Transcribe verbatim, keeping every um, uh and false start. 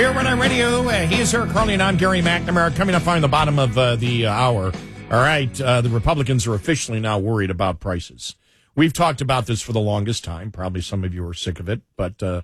Here when I radio, uh, he is Eric Carly and I'm Gary McNamara. Coming up on the bottom of uh, the uh, hour. All right, uh, the Republicans are officially now worried about prices. We've talked about this for the longest time. Probably some of you are sick of it, but uh,